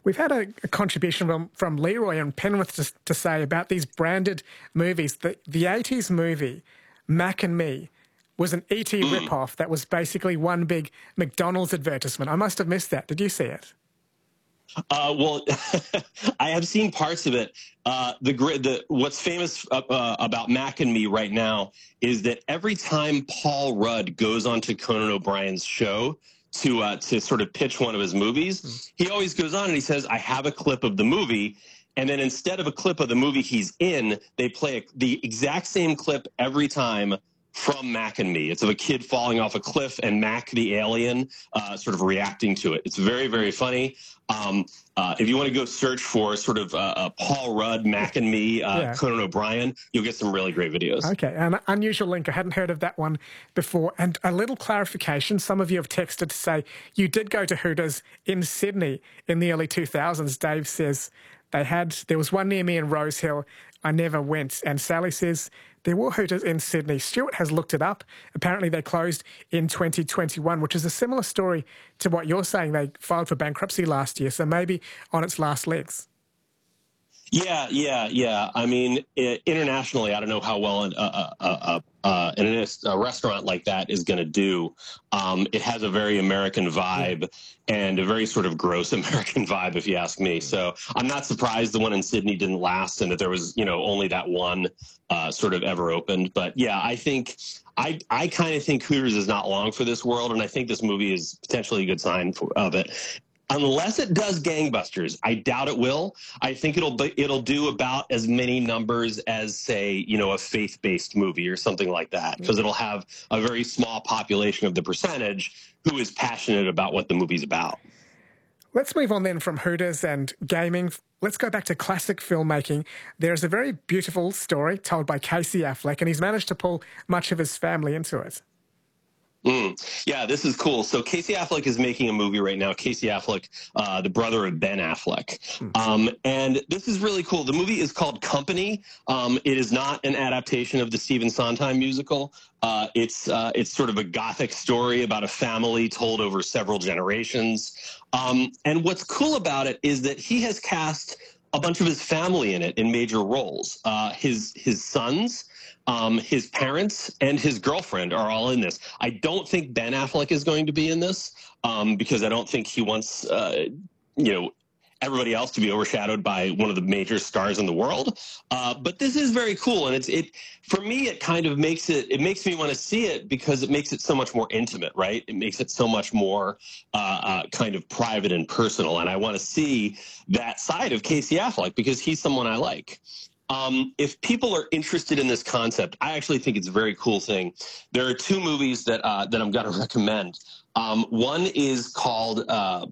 We've had a contribution from Leroy and Penrith to say about these branded movies. The 80s movie, Mac and Me, was an E.T. ripoff that was basically one big McDonald's advertisement. I must have missed that. Did you see it? Well, I have seen parts of it. What's famous about Mac and Me right now is that every time Paul Rudd goes onto Conan O'Brien's show to sort of pitch one of his movies, he always goes on and he says, "I have a clip of the movie." And then instead of a clip of the movie he's in, they play the exact same clip every time from Mac and Me. It's of a kid falling off a cliff and Mac the alien sort of reacting to it. It's very, very funny. If you want to go search for sort of Paul Rudd, Mac and Me, Conan O'Brien, you'll get some really great videos. Okay, an unusual link. I hadn't heard of that one before. And a little clarification, some of you have texted to say you did go to Hooters in Sydney in the early 2000s. Dave says there was one near me in Rosehill. I never went. And Sally says there were Hooters in Sydney. Stuart has looked it up. Apparently they closed in 2021, which is a similar story to what you're saying. They filed for bankruptcy last year, so maybe on its last legs. Yeah. I mean, internationally, I don't know how well a restaurant like that is going to do. It has a very American vibe and a very sort of gross American vibe, if you ask me. So I'm not surprised the one in Sydney didn't last and that there was, only that one sort of ever opened. But yeah, I kind of think Hooters is not long for this world, and I think this movie is potentially a good sign of it. Unless it does gangbusters, I doubt it will. I think it'll do about as many numbers as, say, a faith-based movie or something like that, because it'll have a very small population of the percentage who is passionate about what the movie's about. Let's move on then from Hooters and gaming. Let's go back to classic filmmaking. There's a very beautiful story told by Casey Affleck, and he's managed to pull much of his family into it. Yeah, this is cool. So Casey Affleck is making a movie right now. Casey Affleck, the brother of Ben Affleck. And this is really cool. The movie is called Company. It is not an adaptation of the Stephen Sondheim musical. It's sort of a gothic story about a family told over several generations. And what's cool about it is that he has cast a bunch of his family in it in major roles. His sons, his parents, and his girlfriend are all in this. I don't think Ben Affleck is going to be in this because I don't think he wants, everybody else to be overshadowed by one of the major stars in the world. But this is very cool, and for me, it kind of makes me want to see it because it makes it so much more intimate, right? It makes it so much more kind of private and personal, and I want to see that side of Casey Affleck because he's someone I like. If people are interested in this concept, I actually think it's a very cool thing. There are two movies that I'm going to recommend. One is called,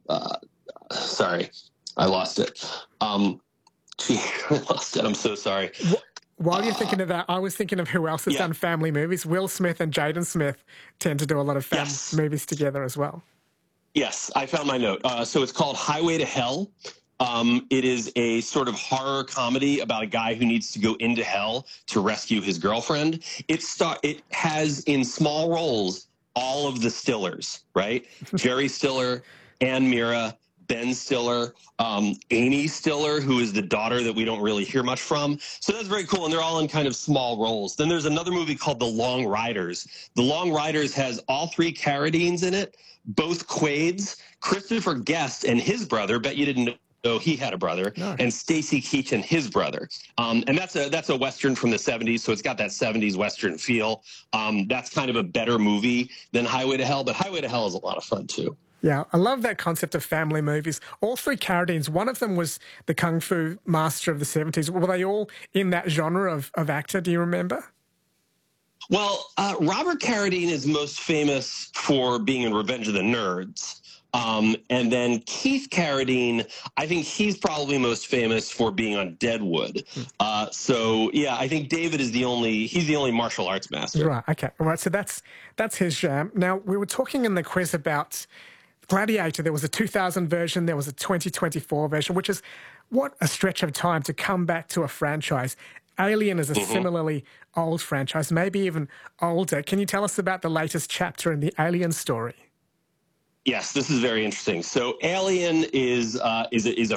sorry, I lost it. I lost it. I'm so sorry. While you're thinking of that, I was thinking of who else has done family movies. Will Smith and Jaden Smith tend to do a lot of family movies together as well. Yes, I found my note. So it's called Highway to Hell. It is a sort of horror comedy about a guy who needs to go into hell to rescue his girlfriend. It has in small roles all of the Stillers, right? Jerry Stiller, Ann Mira, Ben Stiller, Amy Stiller, who is the daughter that we don't really hear much from. So that's very cool, and they're all in kind of small roles. Then there's another movie called The Long Riders. The Long Riders has all three Carradines in it, both Quaids, Christopher Guest and his brother, bet you didn't know he had a brother, and Stacy Keach and his brother. And that's a Western from the 70s, so it's got that 70s Western feel. That's kind of a better movie than Highway to Hell, but Highway to Hell is a lot of fun too. Yeah, I love that concept of family movies. All three Carradines, one of them was the Kung Fu master of the 70s. Were they all in that genre of actor, do you remember? Well, Robert Carradine is most famous for being in Revenge of the Nerds. And then Keith Carradine, I think he's probably most famous for being on Deadwood. So yeah, I think David is he's the only martial arts master. Right, okay. All right, so that's his jam. Now, we were talking in the quiz about Gladiator. There was a 2000 version, there was a 2024 version, which is what a stretch of time to come back to a franchise. Alien is a similarly old franchise, maybe even older. Can you tell us about the latest chapter in the Alien story? Yes, this is very interesting. So Alien is a